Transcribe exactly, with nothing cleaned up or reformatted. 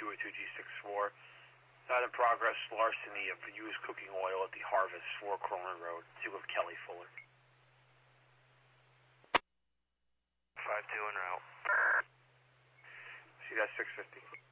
two two G six four. Not in progress, larceny of used cooking oil at the Harvest, four Cronin Road. Two of Kelly Fuller. five two en route. See that six fifty.